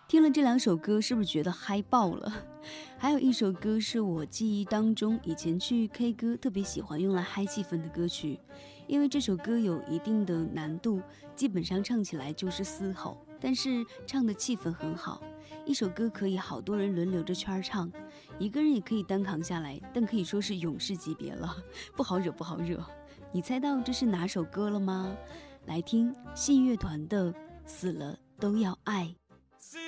听了这两首歌，是不是觉得嗨爆了？还有一首歌是我记忆当中以前去 K 歌特别喜欢用来嗨气氛的歌曲，因为这首歌有一定的难度，基本上唱起来就是嘶吼，但是唱的气氛很好。一首歌可以好多人轮流着圈唱，一个人也可以单扛下来，但可以说是勇士级别了，不好惹不好惹。你猜到这是哪首歌了吗？来听信乐团的《死了都要爱》。